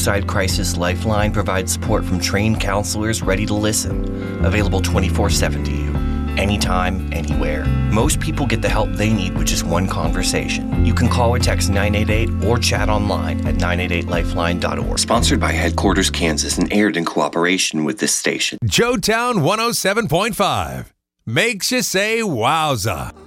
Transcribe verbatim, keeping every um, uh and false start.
Suicide Crisis Lifeline provides support from trained counselors ready to listen, available twenty-four seven to you, anytime, anywhere. Most people get the help they need with just one conversation. You can call or text nine eight eight or chat online at nine eight eight lifeline dot org. Sponsored by Headquarters Kansas and aired in cooperation with this station. Joetown one oh seven point five makes you say wowza.